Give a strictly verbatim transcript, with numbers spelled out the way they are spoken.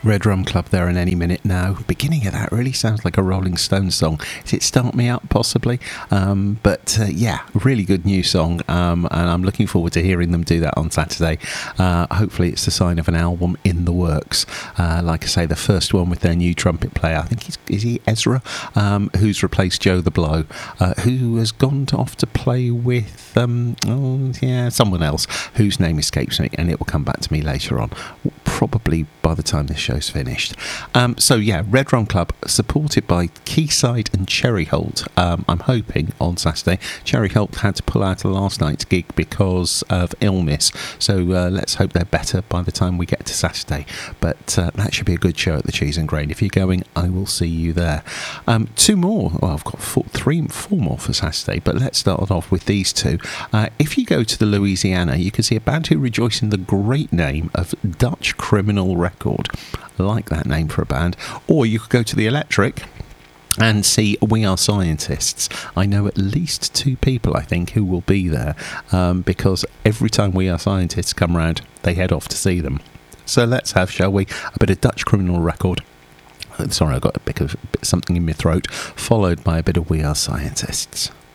Red Rum Club there in Any Minute Now. Beginning of that really sounds like a Rolling Stones song. Is it Start Me Up, possibly? Um, but uh, yeah, really good new song, um, and I'm looking forward to hearing them do that on Saturday. Uh, hopefully it's a sign of an album in the works. Uh, like I say, the first one with their new trumpet player, I think he's, is he Ezra, um, who's replaced Joe the Blow, uh, who has gone to, off to play with, um, oh yeah, someone else whose name escapes me, and it will come back to me later on, probably by the time this show's finished. Um, so yeah, Red Rum Club, supported by Quayside and Cherry Holt. Um, I'm hoping on Saturday. Cherry Holt had to pull out of last night's gig because of illness, so uh, let's hope they're better by the time we get to Saturday. But uh, that should be a good show at the Cheese and Grain. If you're going, I will see you there. Um, two more. Well, I've got four, three, four more for Saturday, but let's start off with these two. Uh, if you go to the Louisiana, you can see a band who rejoice in the great name of Dutch Criminal Record. I like that name for a band. Or you could go to the Electric and see We Are Scientists. I know at least two people, I think, who will be there, um, because every time We Are Scientists come round, they head off to see them. So let's have, shall we, a bit of Dutch Criminal Record. Sorry, I got a bit of something in my throat, followed by a bit of We Are Scientists.